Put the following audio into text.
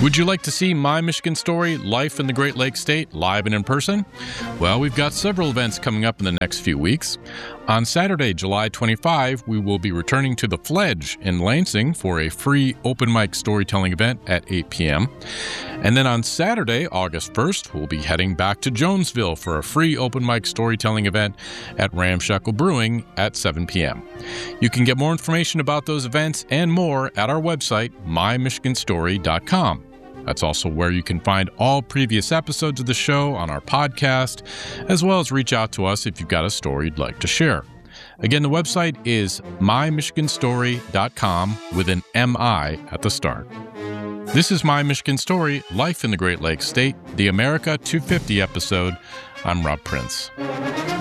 Would you like to see My Michigan Story, Life in the Great Lakes State, live and in person? Well, we've got several events coming up in the next few weeks. On Saturday, July 25, we will be returning to the Fledge in Lansing for a free open mic storytelling event at 8 p.m. And then on Saturday, August 1st, we'll be heading back to Jonesville for a free open mic storytelling event at Ramshackle Brewing at 7 p.m. You can get more information about those events and more at our website, mymichiganstory.com. That's also where you can find all previous episodes of the show on our podcast, as well as reach out to us if you've got a story you'd like to share. Again, the website is mymichiganstory.com with an M-I at the start. This is My Michigan Story, Life in the Great Lakes State, the America 250 episode. I'm Rob Prince.